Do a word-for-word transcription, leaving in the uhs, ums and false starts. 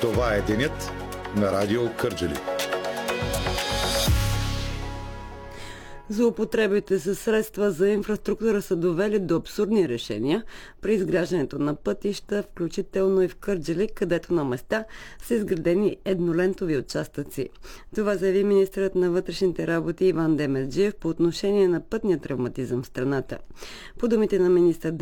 Това е денят на Радио Кърджали. Злоупотребите със средства за инфраструктура са довели до абсурдни решения при изграждането на пътища, включително и в Кърджали, където на места са изградени еднолентови участъци. Това заяви министърът на вътрешните работи Иван Демерджиев по отношение на пътния травматизъм в страната. По думите на министър